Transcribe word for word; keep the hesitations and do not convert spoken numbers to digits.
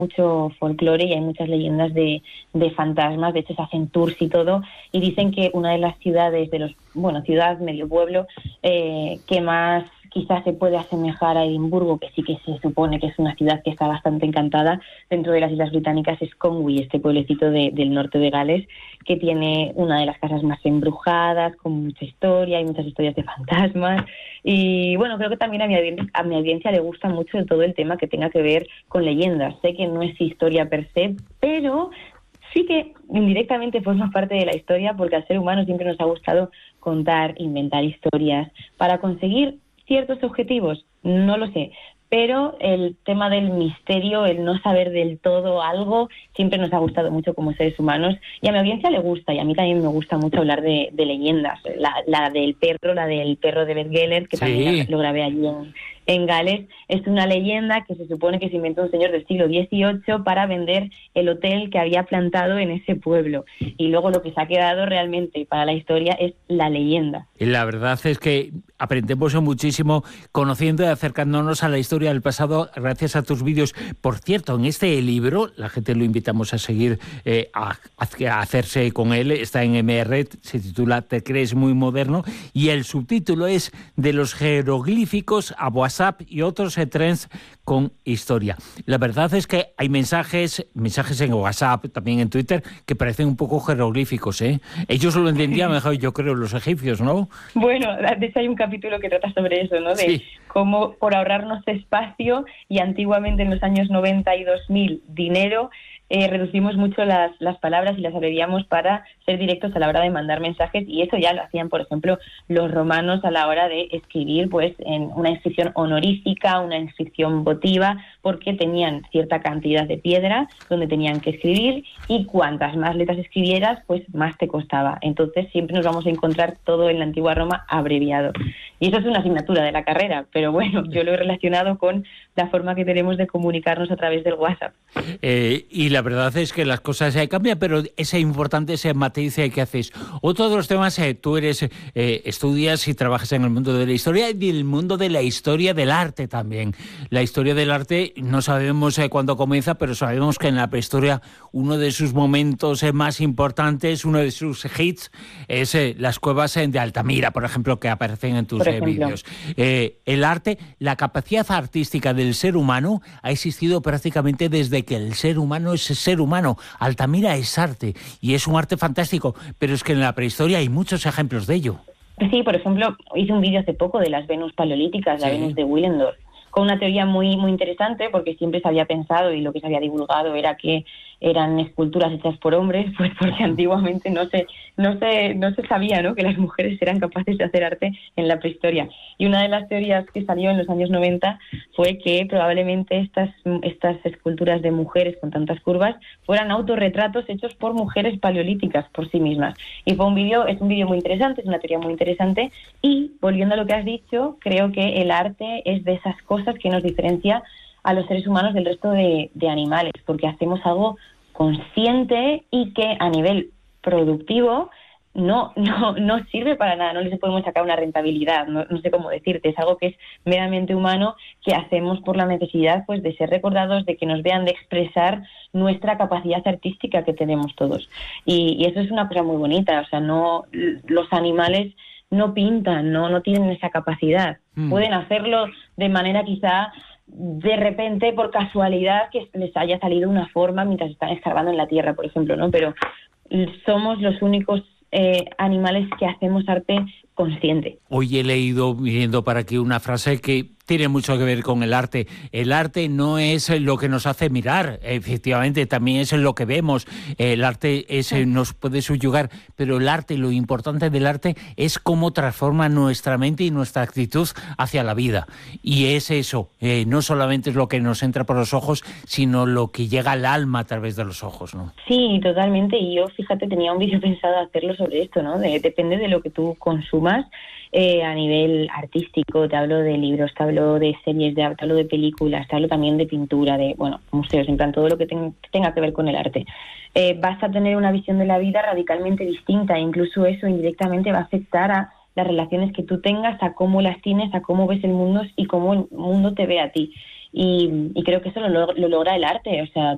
mucho folclore y hay muchas leyendas de, de fantasmas. De hecho, se hacen tours y todo, y dicen que una de las ciudades, de los, bueno, ciudad, medio pueblo, eh, que más quizás se puede asemejar a Edimburgo, que sí que se supone que es una ciudad que está bastante encantada dentro de las Islas Británicas, es Conwy, este pueblecito de, del norte de Gales, que tiene una de las casas más embrujadas, con mucha historia, hay muchas historias de fantasmas. Y bueno, creo que también a mi, a mi audiencia le gusta mucho todo el tema que tenga que ver con leyendas. Sé que no es historia per se, pero sí que indirectamente forma parte de la historia, porque al ser humano siempre nos ha gustado contar, inventar historias para conseguir ciertos objetivos, no lo sé, pero el tema del misterio, el no saber del todo algo, siempre nos ha gustado mucho como seres humanos, y a mi audiencia le gusta, y a mí también me gusta mucho hablar de, de leyendas. La, la del perro, la del perro de Beth Geller, que sí. También lo grabé allí en, en Gales, es una leyenda que se supone que se inventó un señor del siglo dieciocho para vender el hotel que había plantado en ese pueblo, y luego lo que se ha quedado realmente para la historia es la leyenda. La verdad es que aprendemos muchísimo conociendo y acercándonos a la historia del pasado gracias a tus vídeos. Por cierto, en este libro, la gente lo invitamos a seguir, eh, a, a hacerse con él, está en M R, se titula Te crees muy moderno, y el subtítulo es De los jeroglíficos a WhatsApp y otros trends con historia. La verdad es que hay mensajes, mensajes en WhatsApp, también en Twitter, que parecen un poco jeroglíficos, ¿eh? Ellos lo entendían mejor, yo creo, los egipcios, ¿no? Bueno, de hecho hay un capítulo que trata sobre eso, ¿no? De sí. Cómo por ahorrarnos espacio, y antiguamente en los años noventa y dos mil dinero, eh, reducimos mucho las, las palabras y las abreviamos para ser directos a la hora de mandar mensajes, y eso ya lo hacían, por ejemplo, los romanos a la hora de escribir, pues en una inscripción honorífica, una inscripción votiva, porque tenían cierta cantidad de piedra donde tenían que escribir, y cuantas más letras escribieras, pues más te costaba. Entonces siempre nos vamos a encontrar todo en la antigua Roma abreviado. Y eso es una asignatura de la carrera, pero bueno, yo lo he relacionado con la forma que tenemos de comunicarnos a través del WhatsApp. Eh, y la verdad es que las cosas eh, cambian, pero es importante ese matiz que haces. Otro de los temas, eh, tú eres, eh, estudias y trabajas en el mundo de la historia y el mundo de la historia del arte también. La historia del arte no sabemos eh, cuándo comienza, pero sabemos que en la prehistoria uno de sus momentos eh, más importantes, uno de sus hits, es eh, las cuevas eh, de Altamira, por ejemplo, que aparecen en tus eh, vídeos. Eh, el arte, la capacidad artística del ser humano ha existido prácticamente desde que el ser humano es ser humano. Altamira es arte y es un arte fantástico, pero es que en la prehistoria hay muchos ejemplos de ello. Sí, por ejemplo, hice un vídeo hace poco de las Venus paleolíticas, sí. La Venus de Willendorf, con una teoría muy muy interesante, porque siempre se había pensado y lo que se había divulgado era que eran esculturas hechas por hombres, pues porque antiguamente no se no se no se sabía, ¿no?, que las mujeres eran capaces de hacer arte en la prehistoria. Y una de las teorías que salió en los años noventa fue que probablemente estas estas esculturas de mujeres con tantas curvas fueran autorretratos hechos por mujeres paleolíticas por sí mismas. Y fue un vídeo, es un vídeo muy interesante, es una teoría muy interesante, y volviendo a lo que has dicho, creo que el arte es de esas cosas que nos diferencia a los seres humanos del resto de, de animales, porque hacemos algo consciente y que a nivel productivo no no no sirve para nada, no les podemos sacar una rentabilidad, no, no sé cómo decirte, es algo que es meramente humano, que hacemos por la necesidad, pues, de ser recordados, de que nos vean, de expresar nuestra capacidad artística que tenemos todos, y, y eso es una cosa muy bonita. O sea, no, los animales no pintan, no no tienen esa capacidad, mm. pueden hacerlo de manera quizá de repente, por casualidad, que les haya salido una forma mientras están escarbando en la tierra, por ejemplo, ¿no? Pero somos los únicos eh, animales que hacemos arte consciente. Hoy he leído, viendo para aquí, una frase que tiene mucho que ver con el arte. El arte no es lo que nos hace mirar, efectivamente, también es lo que vemos. El arte es, nos puede subyugar, pero el arte, lo importante del arte es cómo transforma nuestra mente y nuestra actitud hacia la vida. Y es eso, eh, no solamente es lo que nos entra por los ojos, sino lo que llega al alma a través de los ojos, ¿no? Sí, totalmente. Y yo, fíjate, tenía un vídeo pensado hacerlo sobre esto, ¿no? De, depende de lo que tú consumas. Eh, a nivel artístico, te hablo de libros, te hablo de series, te hablo de películas, te hablo también de pintura, de, bueno, museos, en plan todo lo que ten, tenga que ver con el arte. Eh, vas a tener una visión de la vida radicalmente distinta, e incluso eso indirectamente va a afectar a las relaciones que tú tengas, a cómo las tienes, a cómo ves el mundo y cómo el mundo te ve a ti. Y, y creo que eso lo, lo logra el arte. O sea,